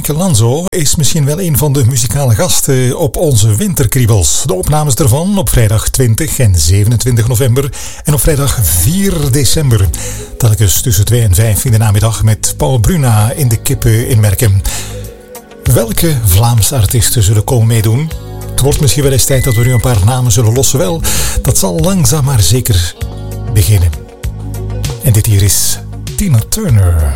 Michael Lanzo is misschien wel een van de muzikale gasten op onze winterkriebels. De opnames ervan op vrijdag 20 en 27 november en op vrijdag 4 december. Telkens tussen 2 en 5 in de namiddag met Paul Bruna in de Kippen in Merkem. Welke Vlaamse artiesten zullen komen meedoen? Het wordt misschien wel eens tijd dat we nu een paar namen zullen lossen. Wel, dat zal langzaam maar zeker beginnen. En dit hier is Tina Turner.